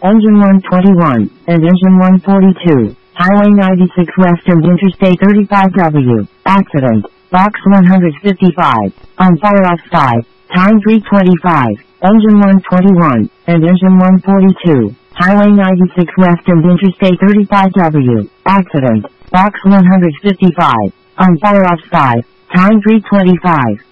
Engine 121, and Engine 142, Highway 96 west of Interstate 35W, accident, Box 155, on fire outside, time 3:25, Engine 121, and Engine 142, Highway 96 west of Interstate 35W, accident, Box 155, on fire outside, time 3:25.